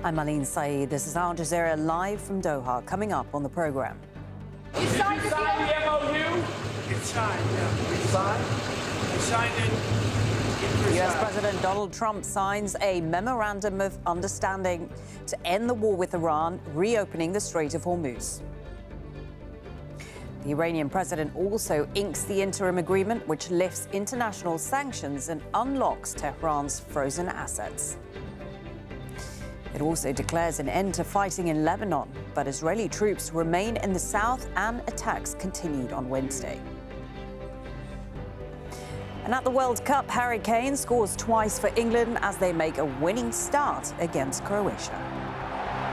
I'm Aline Saeed. This is Al Jazeera live from Doha. Coming up on the program. You signed the MOU? It's signed, yeah. We signed? I signed it. U.S. President Donald Trump signs a memorandum of understanding to end the war with Iran, reopening the Strait of Hormuz. The Iranian president also inks the interim agreement, which lifts international sanctions and unlocks Tehran's frozen assets. It also declares an end to fighting in Lebanon, but Israeli troops remain in the south and attacks continued on Wednesday. And at the World Cup, Harry Kane scores twice for England as they make a winning start against Croatia.